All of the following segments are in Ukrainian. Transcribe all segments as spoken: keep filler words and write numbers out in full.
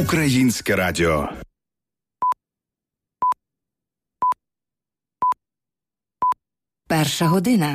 Українське радіо. Перша година.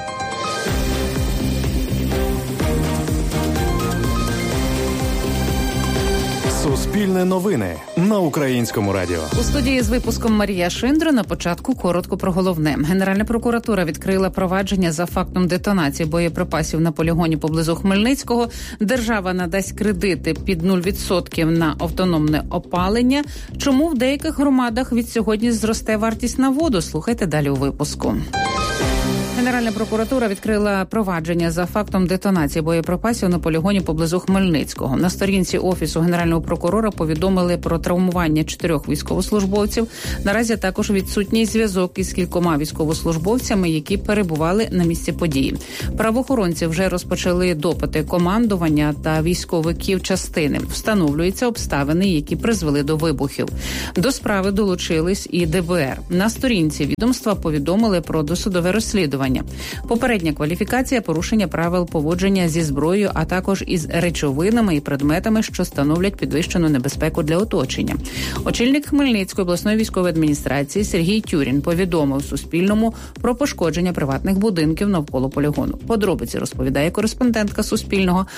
Суспільне новини на Українському радіо. У студії з випуском Марія Шиндро. На початку коротко про головне. Генеральна прокуратура відкрила провадження за фактом детонації боєприпасів на полігоні поблизу Хмельницького. Держава надасть кредити під нуль відсотків на автономне опалення. Чому в деяких громадах від сьогодні зросте вартість на воду? Слухайте далі у випуску. Генеральна прокуратура відкрила провадження за фактом детонації боєприпасів на полігоні поблизу Хмельницького. На сторінці Офісу Генерального прокурора повідомили про травмування чотирьох військовослужбовців. Наразі також відсутній зв'язок із кількома військовослужбовцями, які перебували на місці події. Правоохоронці вже розпочали допити командування та військовиків частини. Встановлюються обставини, які призвели до вибухів. До справи долучились і де бе ер. На сторінці відомства повідомили про досудове розслідування. Попередня кваліфікація – порушення правил поводження зі зброєю, а також із речовинами і предметами, що становлять підвищену небезпеку для оточення. Очільник Хмельницької обласної військової адміністрації Сергій Тюрін повідомив Суспільному про пошкодження приватних будинків навколо полігону. Подробиці розповідає кореспондентка Суспільного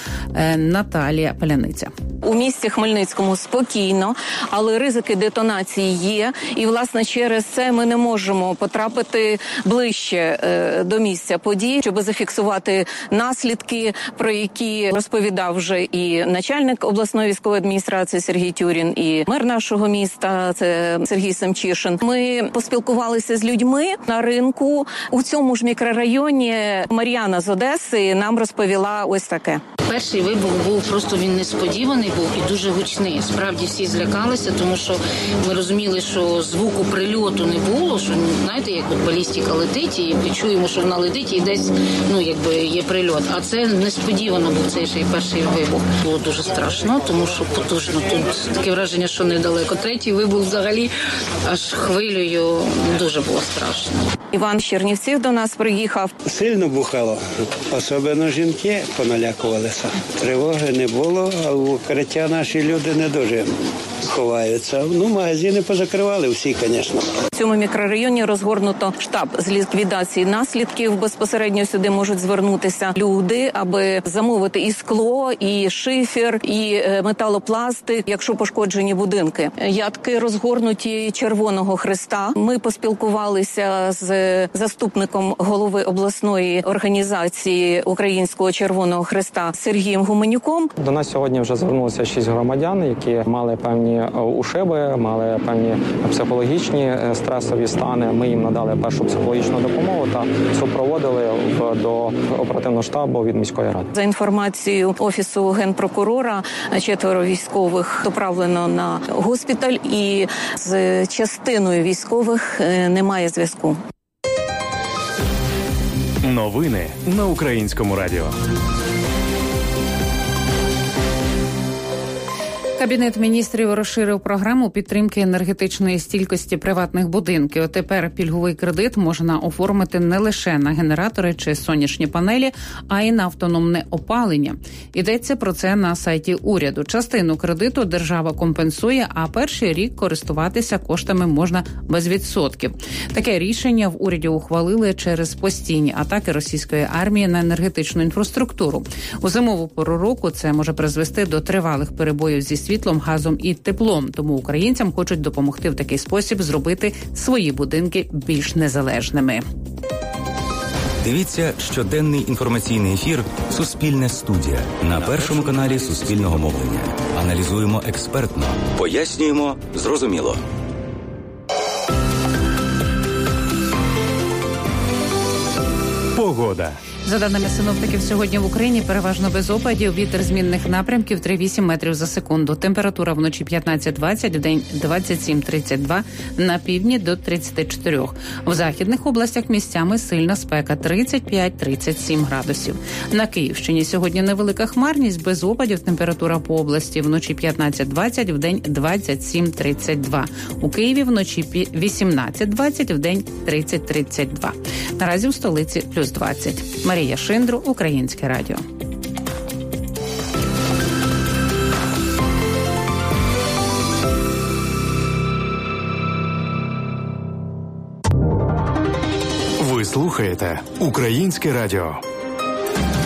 Наталія Паляниця. У місті Хмельницькому спокійно, але ризики детонації є. І, власне, через це ми не можемо потрапити ближче до місця подій, щоб зафіксувати наслідки, про які розповідав вже і начальник обласної військової адміністрації Сергій Тюрін, і мер нашого міста, це Сергій Семчишин. Ми поспілкувалися з людьми на ринку. У цьому ж мікрорайоні Мар'яна з Одеси нам розповіла ось таке. Перший вибух був просто він несподіваний був і дуже гучний. Справді всі злякалися, тому що ми розуміли, що звуку прильоту не було, що, знаєте, як от балістика летить, і ми чуємо, що вона летить, і десь, ну, якби є прильот. А це несподівано був цей ще й перший вибух. Було дуже страшно, тому що потужно. Тут таке враження, що недалеко. Третій вибух взагалі аж хвилею дуже було страшно. Іван з Чернівців до нас приїхав. Сильно бухало, особливо жінки поналякувалися. Тривоги не було, а в укриття наші люди не дуже ховаються. Ну, магазини позакривали всі, звісно. В цьому мікрорайоні розгорнуто штаб з ліквідації наслідків. Безпосередньо сюди можуть звернутися люди, аби замовити і скло, і шифер, і металопластик, якщо пошкоджені будинки. Ядки розгорнуті Червоного Хреста. Ми поспілкувалися з заступником голови обласної організації Українського Червоного Хреста Сергієм Гуменюком. До нас сьогодні вже звернулося шість громадян, які мали певні ушиби, мали певні психологічні стресові стани. Ми їм надали першу психологічну допомогу та супроводили до оперативного штабу від міської ради. За інформацією Офісу Генпрокурора, четверо військових доправлено на госпіталь, і з частиною військових немає зв'язку. Новини на Українському радіо. Кабінет міністрів розширив програму підтримки енергетичної стійкості приватних будинків. Тепер пільговий кредит можна оформити не лише на генератори чи сонячні панелі, а й на автономне опалення. Йдеться про це на сайті уряду. Частину кредиту держава компенсує, а перший рік користуватися коштами можна без відсотків. Таке рішення в уряді ухвалили через постійні атаки російської армії на енергетичну інфраструктуру. У зимову пору року це може призвести до тривалих перебоїв зі світлом, газом і теплом. Тому українцям хочуть допомогти в такий спосіб зробити свої будинки більш незалежними. Дивіться щоденний інформаційний ефір «Суспільне студія» на Першому каналі Суспільного мовлення. Аналізуємо експертно, пояснюємо зрозуміло. Погода. За даними синоптиків, сьогодні в Україні переважно без опадів, вітер змінних напрямків три вісім метрів за секунду. Температура вночі п'ятнадцять двадцять, вдень двадцять сім тридцять два, на півдні до тридцять чотири. В західних областях місцями сильна спека тридцять п'ять тридцять сім градусів. На Київщині сьогодні невелика хмарність, без опадів, температура по області вночі п'ятнадцять двадцять, вдень двадцять сім тридцять два. У Києві вночі вісімнадцять двадцять, вдень тридцять тридцять два. Наразі в столиці плюс двадцять. Марія Шиндро, Українське радіо. слухаєте Українське радіо.